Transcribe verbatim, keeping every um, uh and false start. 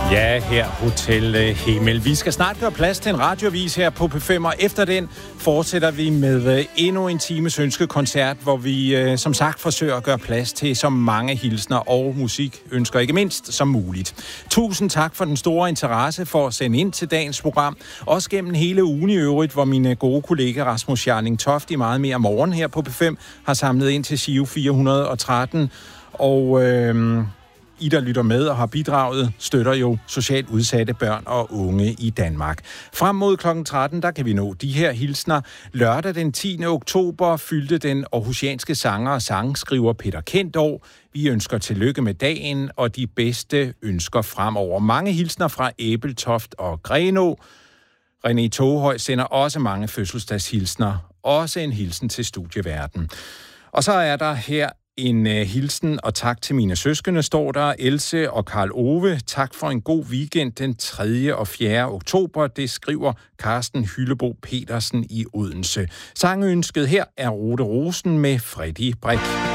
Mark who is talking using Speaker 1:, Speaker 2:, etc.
Speaker 1: Ja, her Hotel Himmel. Vi skal snart gøre plads til en radiovis her på P fem, og efter den fortsætter vi med endnu en times ønskekoncert, hvor vi som sagt forsøger at gøre plads til så mange hilsner og musikønsker, ikke mindst som muligt. Tusind tak for den store interesse for at sende ind til dagens program. Også gennem hele ugen i øvrigt, hvor mine gode kollega Rasmus Jarling Toft i Meget Mere Morgen her på P fem har samlet ind til Giro fire hundrede og tretten. Og øh, I, der lytter med og har bidraget, støtter jo socialt udsatte børn og unge i Danmark. Frem mod klokken tretten, der kan vi nå de her hilsner. Lørdag den tiende oktober fyldte den aarhusianske sanger og sangskriver Peter Kent år. Vi ønsker tillykke med dagen og de bedste ønsker fremover. Mange hilsner fra Æbeltoft og Grenå. René Toghøj sender også mange fødselsdagshilsner. Også en hilsen til studieverden. Og så er der her en uh, hilsen og tak til mine søskende, står der, Else og Karl Ove. Tak for en god weekend den tredje og fjerde oktober. Det skriver Carsten Hyllebo Petersen i Odense. Sangønsket her er Rode Rosen med Freddy Brik.